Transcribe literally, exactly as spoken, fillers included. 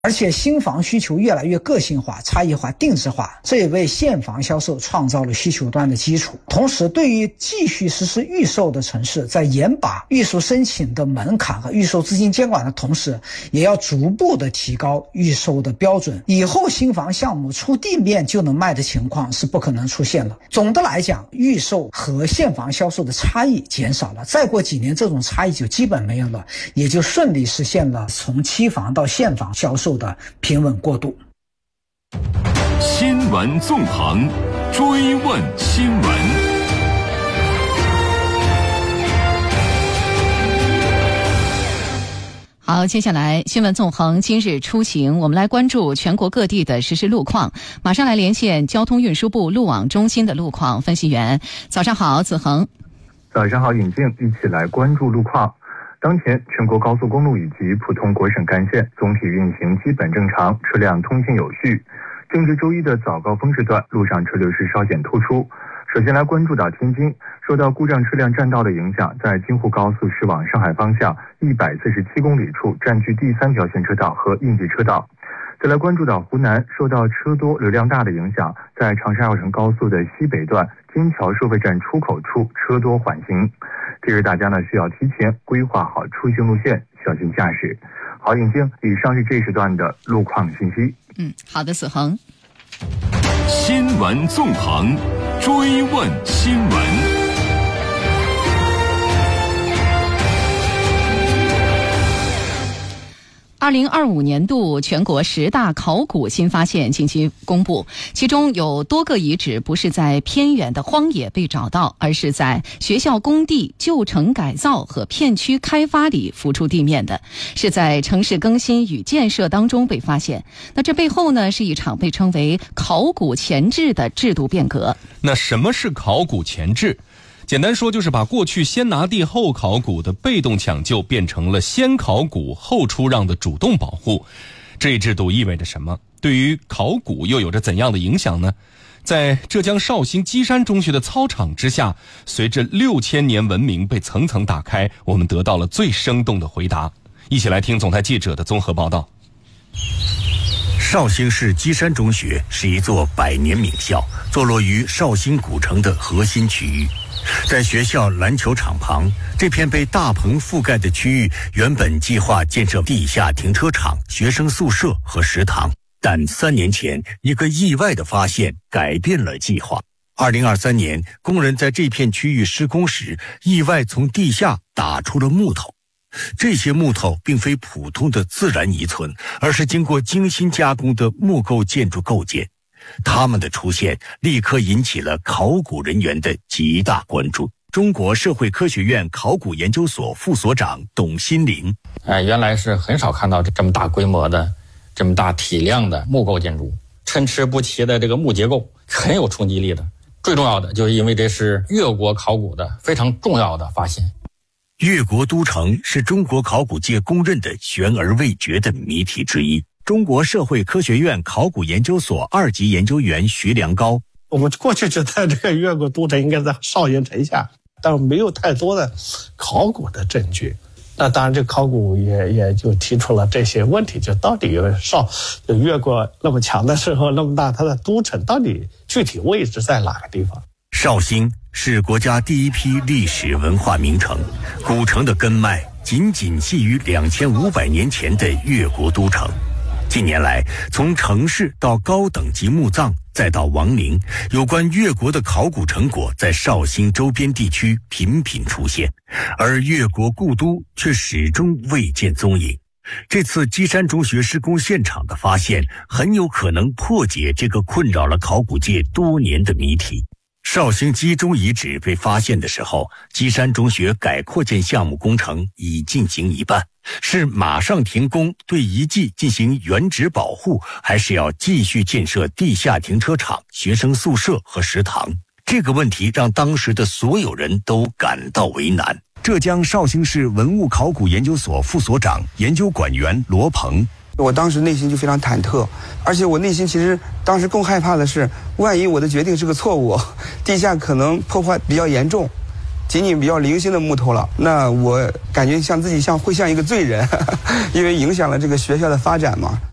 而且新房需求越来越个性化、差异化、定制化，这也为现房销售创造了需求端的基础。同时，对于继续实施预售的城市，在严把预售申请的门槛和预售资金监管的同时，也要逐步的提高预售的标准。以后新房项目出地面就能卖的情况是不可能出现了。总的来讲，预售和现房销售的差异减少了，再过几年这种差异就基本没有了，也就顺利实现了从期房到现房销售的平稳过渡。 新闻纵横，追问新闻。 好，接下来新闻纵横今日出行，我们来关注全国各地的实时路况。马上来连线交通运输部路网中心的路况分析员。早上好，子恒。 早上好，尹静，一起来关注路况。当前全国高速公路以及普通国省干线总体运行基本正常，车辆通行有序。正值周一的早高峰时段，路上车流是稍显突出。首先来关注到天津，受到故障车辆占道的影响，在京沪高速驶往上海方向一百四十七公里处占据第三条线车道和应急车道。再来关注到湖南，受到车多流量大的影响，在长沙绕城高速的西北段金桥收费站出口处车多缓行。这日大家呢需要提前规划好出行路线，小心驾驶。好，尹静，以上是这时段的路况信息。 嗯，好的，子恒。 新闻纵横，追问新闻。 二零二五年度全国十大考古新发现近期公布，其中有多个遗址不是在偏远的荒野被找到，而是在学校工地、旧城改造和片区开发里浮出地面的，是在城市更新与建设当中被发现。那这背后呢，是一场被称为考古前置的制度变革。 那什么是考古前置？简单说，就是把过去先拿地后考古的被动抢救变成了先考古后出让的主动保护。这一制度意味着什么？对于考古又有着怎样的影响呢？在浙江绍兴基山中学的操场之下，随着六千年文明被层层打开，我们得到了最生动的回答。一起来听总台记者的综合报道。 绍兴市基山中学是一座百年名校，坐落于绍兴古城的核心区域。在学校篮球场旁，这片被大棚覆盖的区域原本计划建设地下停车场、学生宿舍和食堂，但三年前一个意外的发现改变了计划。二零二三年，工人在这片区域施工时，意外从地下打出了木头。这些木头并非普通的自然遗存，而是经过精心加工的木构建筑构件。它们的出现立刻引起了考古人员的极大关注。中国社会科学院考古研究所副所长董新林， 哎，原来是很少看到这么大规模的、这么大体量的木构建筑，参差不齐的这个木结构，很有冲击力的。最重要的就是因为这是越国考古的非常重要的发现。 越国都城是中国考古界公认的悬而未决的谜题之一。中国社会科学院考古研究所二级研究员徐良高， 我们过去就在这个越国都城应该在绍兴城下，但没有太多的考古的证据。那当然这考古也也就提出了这些问题，就到底有绍就越国那么强的时候，那么大，它的都城到底具体位置在哪个地方？ 绍兴是国家第一批历史文化名城，古城的根脉仅仅系于两千五百年前的越国都城。近年来，从城市到高等级墓葬，再到王陵，有关越国的考古成果在绍兴周边地区频频出现，而越国故都却始终未见踪影。这次基山中学施工现场的发现，很有可能破解这个困扰了考古界多年的谜题。绍兴基中遗址被发现的时候，基山中学改扩建项目工程已进行一半，是马上停工对遗迹进行原址保护，还是要继续建设地下停车场、学生宿舍和食堂？这个问题让当时的所有人都感到为难。浙江绍兴市文物考古研究所副所长、研究管员罗鹏， 我当时内心就非常忐忑，而且我内心其实当时更害怕的是，万一我的决定是个错误，地下可能破坏比较严重，仅仅比较零星的木头了，那我感觉像自己像会像一个罪人，因为影响了这个学校的发展嘛。